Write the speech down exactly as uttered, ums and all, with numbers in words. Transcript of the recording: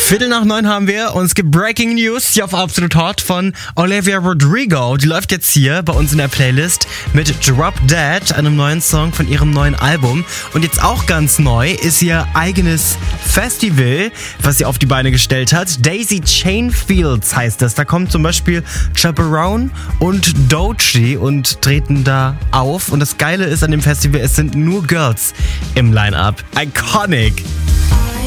Viertel nach neun haben wir und es gibt Breaking News hier auf Absolut Hot von Olivia Rodrigo. Die läuft jetzt hier bei uns in der Playlist mit Drop Dead, einem neuen Song von ihrem neuen Album. Und jetzt auch ganz neu ist ihr eigenes Festival, was sie auf die Beine gestellt hat. Daisy Chain Fields heißt das. Da kommen zum Beispiel Chaperone und Doechii und treten da auf. Und das Geile ist an dem Festival, es sind nur Girls im Line-Up. Iconic!